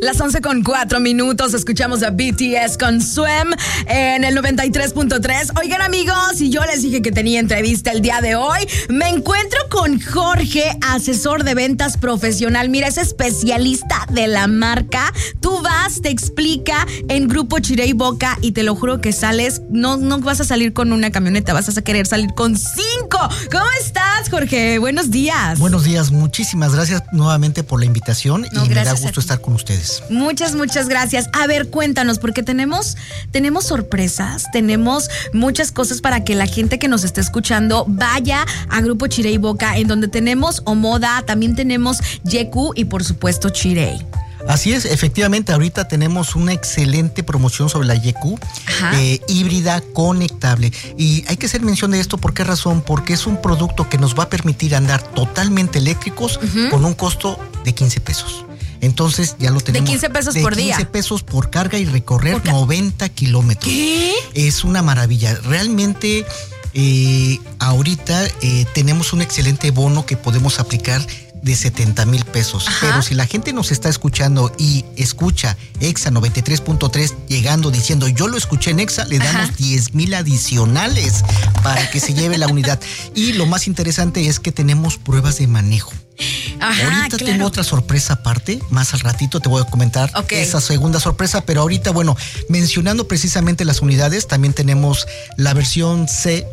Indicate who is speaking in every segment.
Speaker 1: Las 11:04, escuchamos a BTS con Swim en el 93.3. Oigan, amigos, y yo les dije que tenía entrevista el día de hoy. Me encuentro con Jorge, asesor de ventas profesional. Mira, es especialista de la marca. Tú vas, te explica en Grupo Chirey Boca y te lo juro que sales, no vas a salir con una camioneta, vas a querer salir con 5. ¿Cómo estás, Jorge? Buenos días.
Speaker 2: Buenos días, muchísimas gracias nuevamente por la invitación y me da gusto estar con ustedes.
Speaker 1: Muchas gracias. A ver, cuéntanos, porque tenemos sorpresas, tenemos muchas cosas para que la gente que nos esté escuchando vaya a Grupo Chirey Boca, en donde tenemos Omoda, también tenemos Yeku y por supuesto Chirey.
Speaker 2: Así es, efectivamente, ahorita tenemos una excelente promoción sobre la Yeku, híbrida, conectable. Y hay que hacer mención de esto, ¿por qué razón? Porque es un producto que nos va a permitir andar totalmente eléctricos con un costo de 15 pesos. Entonces ya lo tenemos.
Speaker 1: ¿De 15 pesos por día?
Speaker 2: 15 pesos por carga y recorrer 90 kilómetros.
Speaker 1: ¿Qué?
Speaker 2: Es una maravilla. Realmente ahorita tenemos un excelente bono que podemos aplicar de 70,000 pesos. Ajá. Pero si la gente nos está escuchando y escucha Exa 93.3 llegando diciendo yo lo escuché en Exa, le damos 10,000 adicionales para que se lleve la unidad. Y lo más interesante es que tenemos pruebas de manejo. Ahorita tengo otra sorpresa aparte, más al ratito te voy a comentar esa segunda sorpresa, pero ahorita, bueno, mencionando precisamente las unidades, también tenemos la versión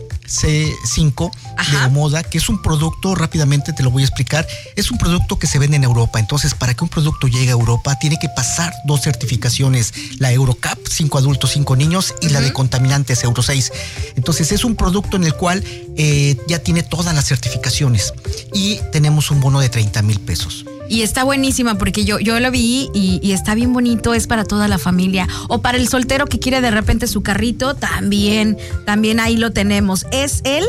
Speaker 2: C5 de Omoda, que es un producto, rápidamente te lo voy a explicar, es un producto que se vende en Europa. Entonces, para que un producto llegue a Europa, tiene que pasar 2 certificaciones, la EuroCap, 5 adultos, 5 niños, y la de contaminantes, Euro 6. Entonces, es un producto en el cual ya tiene todas las certificaciones y tenemos un bono de 30,000 pesos.
Speaker 1: Y está buenísima porque yo lo vi y está bien bonito, es para toda la familia. O para el soltero que quiere de repente su carrito, también ahí lo tenemos. Es el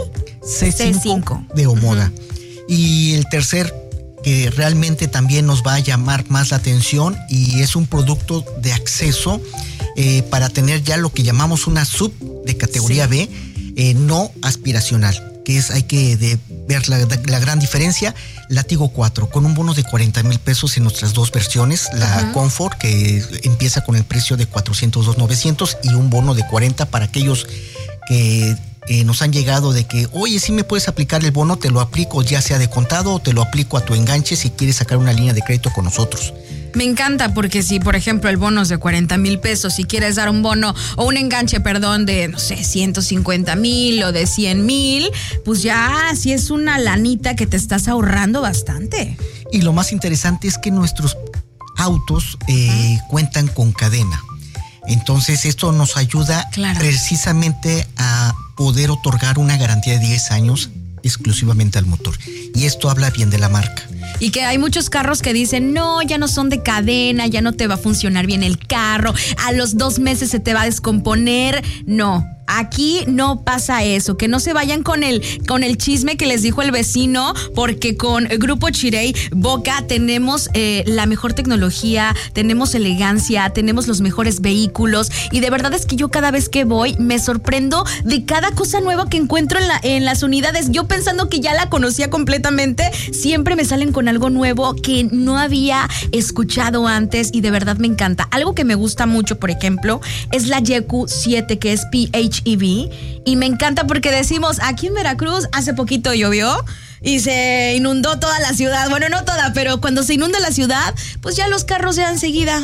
Speaker 1: C5
Speaker 2: de Omoda. Y el tercer, que realmente también nos va a llamar más la atención, y es un producto de acceso para tener ya lo que llamamos una sub de categoría B, no aspiracional, que es, hay que ver la gran diferencia. Látigo 4, con un bono de 40,000 pesos en nuestras 2 versiones, la Comfort, que empieza con el precio de 402,900, y un bono de 40 para aquellos que nos han llegado de que, oye, si me puedes aplicar el bono, te lo aplico ya sea de contado o te lo aplico a tu enganche si quieres sacar una línea de crédito con nosotros.
Speaker 1: Me encanta porque si, por ejemplo, el bono es de 40,000 pesos, si quieres dar un bono o un enganche, de, no sé, 150,000 o de 100,000, pues ya sí es una lanita que te estás ahorrando bastante.
Speaker 2: Y lo más interesante es que nuestros autos cuentan con cadena. Entonces esto nos ayuda precisamente a poder otorgar una garantía de 10 años exclusivamente al motor. Y esto habla bien de la marca.
Speaker 1: Y que hay muchos carros que dicen, no, ya no son de cadena, ya no te va a funcionar bien el carro, a los 2 meses se te va a descomponer. No, aquí no pasa eso, que no se vayan con el chisme que les dijo el vecino, porque con Grupo Chirey Boca tenemos la mejor tecnología, tenemos elegancia, tenemos los mejores vehículos, y de verdad es que yo cada vez que voy me sorprendo de cada cosa nueva que encuentro en las unidades. Yo pensando que ya la conocía completamente, siempre me salen con algo nuevo que no había escuchado antes, y de verdad me encanta. Algo que me gusta mucho, por ejemplo, es la Yeku 7, que es PHEV, y me encanta porque decimos, aquí en Veracruz hace poquito llovió y se inundó toda la ciudad. Bueno, no toda, pero cuando se inunda la ciudad, pues ya los carros ya enseguida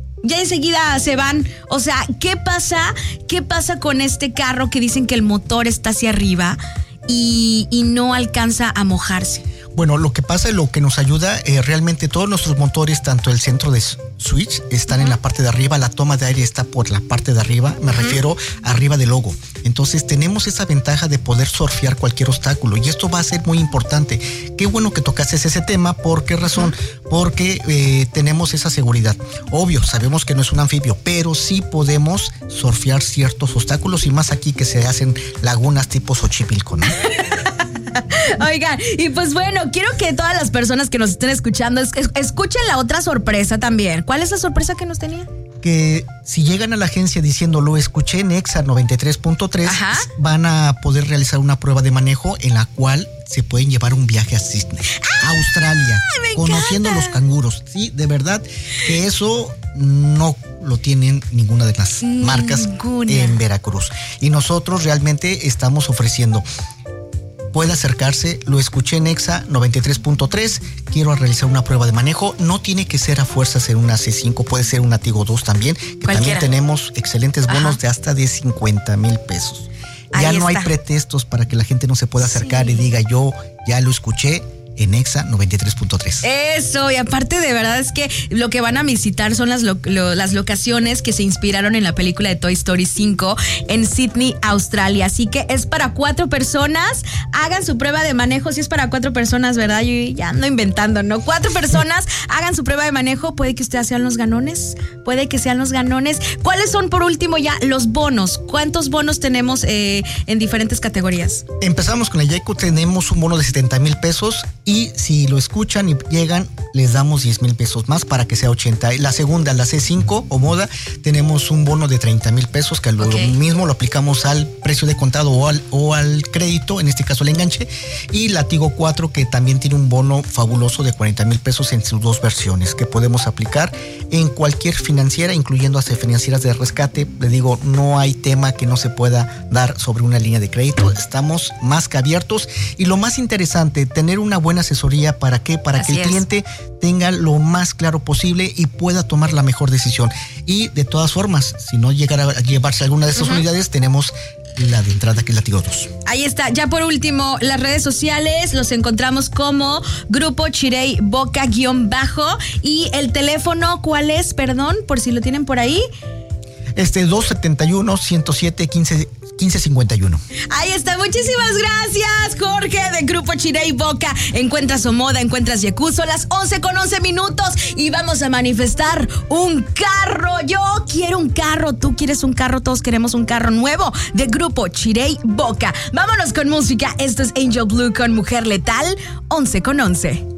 Speaker 1: se van. O sea, ¿qué pasa con este carro que dicen que el motor está hacia arriba y no alcanza a mojarse?
Speaker 2: Bueno, lo que pasa, lo que nos ayuda, realmente todos nuestros motores, tanto el centro de switch, están en la parte de arriba, la toma de aire está por la parte de arriba, me refiero arriba del logo. Entonces tenemos esa ventaja de poder surfear cualquier obstáculo, y esto va a ser muy importante. Qué bueno que tocaste ese tema. ¿Por qué razón? Porque tenemos esa seguridad. Obvio, sabemos que no es un anfibio, pero sí podemos surfear ciertos obstáculos, y más aquí que se hacen lagunas tipo Xochimilco, ¿no?
Speaker 1: Oigan, y pues bueno, quiero que todas las personas que nos estén escuchando escuchen la otra sorpresa también. ¿Cuál es la sorpresa que nos tenía?
Speaker 2: que si llegan a la agencia diciendo lo escuché en Exa 93.3, van a poder realizar una prueba de manejo en la cual se pueden llevar un viaje a Sydney, Australia, conociendo los canguros. Sí, de verdad que eso no lo tienen ninguna de las marcas en Veracruz. Y nosotros realmente estamos ofreciendo. Puede acercarse, lo escuché en Exa 93.3, quiero realizar una prueba de manejo. No tiene que ser a fuerza ser una C5, puede ser una Tigo 2 también, que también tenemos excelentes bonos de hasta de 50,000 pesos. Ya no hay pretextos para que la gente no se pueda acercar y diga yo ya lo escuché en Exa 93.3.
Speaker 1: Eso, y aparte de verdad es que lo que van a visitar son las locaciones que se inspiraron en la película de Toy Story 5 en Sydney, Australia. Así que es para 4 personas. Hagan su prueba de manejo. Si es para 4 personas, ¿verdad? Yo ya ando inventando, ¿no? 4 personas, hagan su prueba de manejo. Puede que ustedes sean los ganones. ¿Cuáles son, por último, ya los bonos? ¿Cuántos bonos tenemos en diferentes categorías?
Speaker 2: Empezamos con el Yaico. Tenemos un bono de 70,000 pesos. Y si lo escuchan y llegan, les damos 10,000 pesos más para que sea 80. La segunda, la C5 o moda, tenemos un bono de 30,000 pesos que lo mismo lo aplicamos al precio de contado o al crédito, en este caso el enganche. Y la Tigo 4, que también tiene un bono fabuloso de 40,000 pesos en sus 2 versiones, que podemos aplicar en cualquier financiera, incluyendo hasta financieras de rescate. Le digo, no hay tema que no se pueda dar sobre una línea de crédito. Estamos más que abiertos. Y lo más interesante, tener una buena asesoría. ¿Para qué? Para que el cliente tenga lo más claro posible y pueda tomar la mejor decisión. Y de todas formas, si no llegara a llevarse alguna de estas unidades, tenemos la de entrada, que es la Tigo 2.
Speaker 1: Ahí está. Ya por último, las redes sociales los encontramos como Grupo Chirey Boca _ y el teléfono, ¿cuál es? Perdón, por si lo tienen por ahí.
Speaker 2: 271-107-1551.
Speaker 1: Ahí está, muchísimas gracias, Jorge, de Grupo Chirey Boca. Encuentras Omoda, encuentras Yecuso, las 11:11 y vamos a manifestar un carro. Yo quiero un carro, tú quieres un carro, todos queremos un carro nuevo de Grupo Chirey Boca. Vámonos con música. Esto es Angel Blue con Mujer Letal, 11:11.